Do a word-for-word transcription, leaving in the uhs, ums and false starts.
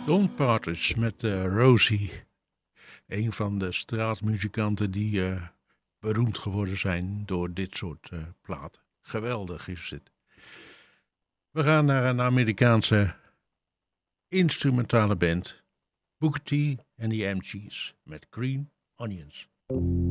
Don Partridge met uh, Rosie. Een van de straatmuzikanten die uh, beroemd geworden zijn door dit soort uh, platen. Geweldig is het. We gaan naar een Amerikaanse instrumentale band. Booker T en de M G's met Green Onions.